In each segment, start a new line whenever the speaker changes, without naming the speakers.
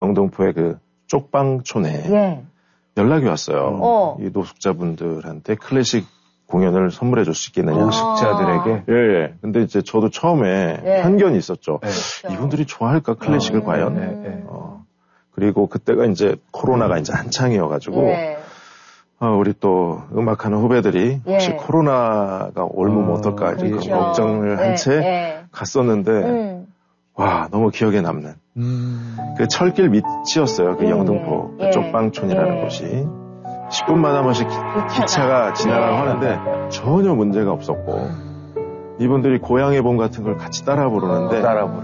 영등포의 그 쪽방촌에
예.
연락이 왔어요. 이 노숙자분들한테 클래식 공연을 선물해 줄 수 있겠느냐.
노숙자들에게?
예. 근데 이제 저도 처음에
예.
편견이 있었죠.
그렇죠.
이분들이 좋아할까, 클래식을 과연? 그리고 그때가 이제 코로나가 이제 한창이어가지고,
예.
우리 또 음악하는 후배들이 혹시
예.
코로나가 올면 어떨까, 이제
그렇죠.
걱정을 한 채 갔었는데, 와, 너무 기억에 남는. 그 철길 밑이었어요. 그 영등포 그 쪽방촌이라는 곳이. 10분마다 한 번씩 기차가 지나가고 하는데 전혀 문제가 없었고, 이분들이 고향의 봄 같은 걸 같이 따라 부르는데,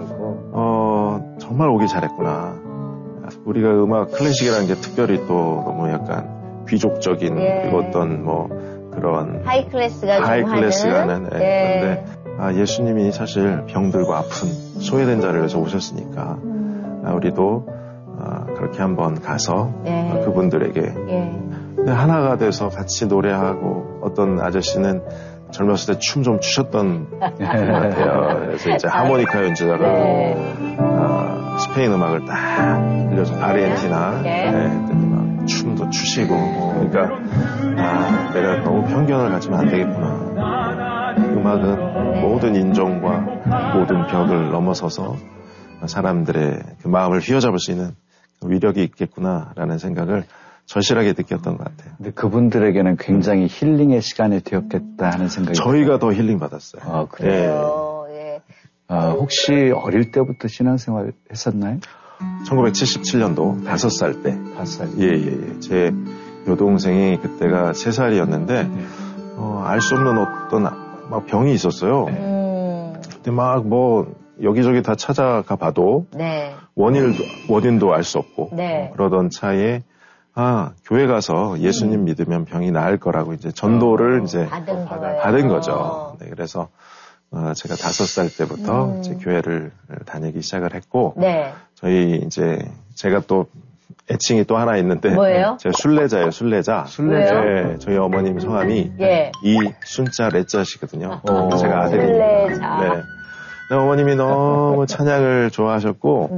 정말 오길 잘했구나. 우리가 음악 클래식이라는 게 특별히 또 너무 약간 귀족적인, 그리고 어떤 뭐 그런
하이 클래스가
하는 그런데 예수님이 사실 병들고 아픈 소외된 자를 위해서 오셨으니까 우리도 그렇게 한번 가서 그분들에게 하나가 돼서 같이 노래하고, 어떤 아저씨는 젊었을 때 춤 좀 추셨던 것 같아요. 그래서 이제 하모니카 연주자가 스페인 음악을 딱 들려줘. 아르헨티나 그랬더니 막 춤도 추시고. 그러니까 내가 너무 편견을 가지면 안 되겠구나. 음악은 모든 인종과 모든 벽을 넘어서서 사람들의 그 마음을 휘어잡을 수 있는 위력이 있겠구나라는 생각을 절실하게 느꼈던 것 같아요.
근데 그분들에게는 굉장히 힐링의 시간이 되었겠다 하는 생각이
저희가 더 힐링 받았어요.
그래요. 예.
혹시 어릴 때부터 신앙생활 했었나요?
1977년도 5살 때.
5살.
예. 제 여동생이 그때가 3살이었는데 알 수 없는 어떤 막 병이 있었어요. 근데 막 뭐 여기저기 다 찾아가 봐도 원인도 알 수 없고 그러던 차에 교회 가서 예수님 믿으면 병이 나을 거라고 이제 전도를 이제 받은 거죠. 네, 그래서 제가 5살 때부터 이제 교회를 다니기 시작을 했고, 저희 이제 제가 또 애칭이 또 하나 있는데,
뭐예요?
제가 순례자예요, 순례자.
순례자.
저희 어머님 성함이 이순자 레자시거든요. 제가 아들이.
순례자.
네, 어머님이 너무 찬양을 좋아하셨고,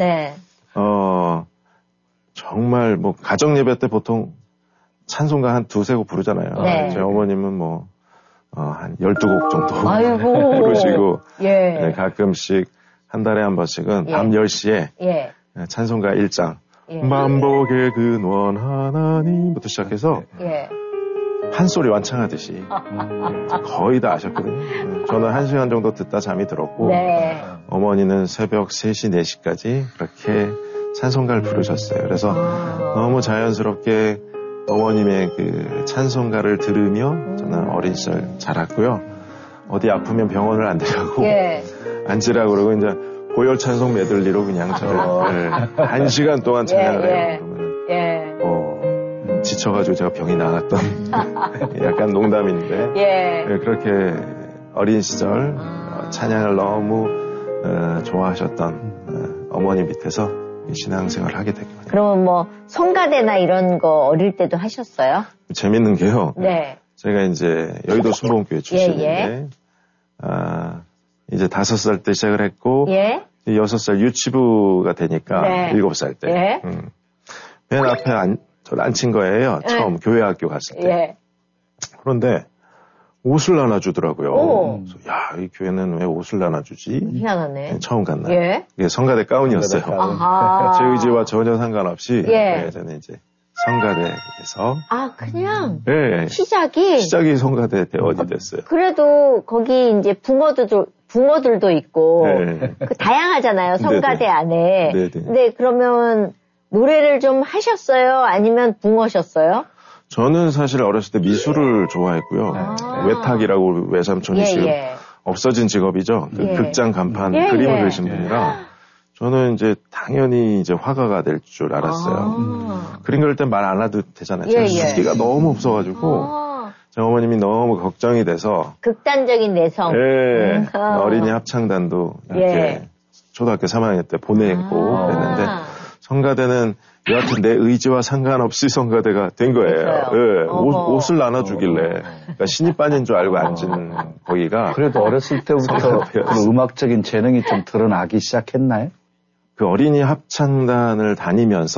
정말 뭐 가정 예배 때 보통 찬송가 한 2-3곡 부르잖아요. 저희 어머님은 뭐 한 12곡 정도 부르시고 가끔씩 한 달에 한 번씩은 밤 10시에 찬송가 1장 만복의 근원 하나님부터 시작해서 판소리 완창하듯이 거의 다 아셨거든요. 저는 1시간 정도 듣다 잠이 들었고 어머니는 새벽 3시, 4시까지 그렇게 찬송가를 부르셨어요. 그래서 너무 자연스럽게 어머님의 그 찬송가를 들으며 저는 어린 시절 자랐고요. 어디 아프면 병원을 안 데려가고 앉으라고 그러고 이제 고열 찬송 메들리로 그냥 저를 1시간 동안 찬양을 해요. 그러면 지쳐가지고 제가 병이 나갔던 약간 농담인데 그렇게 어린 시절 찬양을 너무 좋아하셨던 어머니 밑에서 신앙생활을 하게 되고.
그러면 뭐 성가대나 이런 거 어릴 때도 하셨어요?
재밌는 게요. 제가 이제 여의도 순복음교회 출신인데 이제 5살 때 시작을 했고 6살 유치부가 되니까 7살 때 맨 앞에 저를 앉힌 거예요. 처음 교회 학교 갔을 때. 그런데 옷을 나눠주더라고요. 그래서 이 교회는 왜 옷을 나눠주지?
희한하네.
처음 갔나요? 이게 성가대 가운이었어요. 제 의지와 전혀 상관없이 저는 이제 성가대에서
그냥 시작이
성가대 대원이 됐어요.
그래도 거기 이제 붕어들도 있고 그 다양하잖아요. 성가대 안에. 근데 그러면 노래를 좀 하셨어요? 아니면 붕어셨어요?
저는 사실 어렸을 때 미술을 좋아했고요. 외탁이라고 외삼촌이 지금 없어진 직업이죠. 그 극장 간판 그림을 그리신 분이라 저는 이제 당연히 이제 화가가 될 줄 알았어요. 그림 그릴 땐 말 안 해도 되잖아요. 제가 숫기가 너무 없어가지고 제 어머님이 너무 걱정이 돼서
극단적인 내성.
어린이 합창단도 이렇게 초등학교 3학년 때 보내고 그랬는데 성가대는 여하튼 내 의지와 상관없이 성가대가 된 거예요. 옷을 나눠주길래 그러니까 신입반인 줄 알고 앉은 거기가.
그래도 어렸을 때부터 음악적인 재능이 좀 드러나기 시작했나요?
그 어린이 합창단을 다니면서